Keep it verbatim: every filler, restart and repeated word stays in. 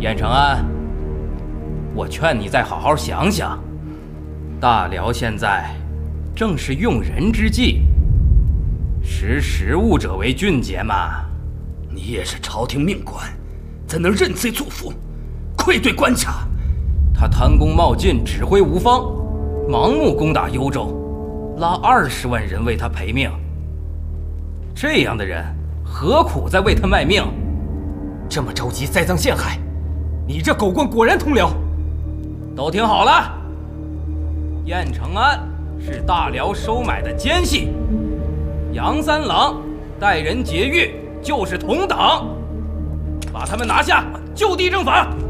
燕承安，我劝你再好好想想，大辽现在正是用人之际，识时务者为俊杰嘛。 你也是朝廷命官，怎能认罪作父，愧对关卡？ 他贪功冒进，指挥无方，盲目攻打幽州，拉二十万人为他赔命。这样的人，何苦再为他卖命？ 这么着急栽赃陷害，你这狗棍果然同僚！ 都听好了，燕承安是大辽收买的奸细，杨三郎待人劫狱就是同党，把他们拿下，就地正法。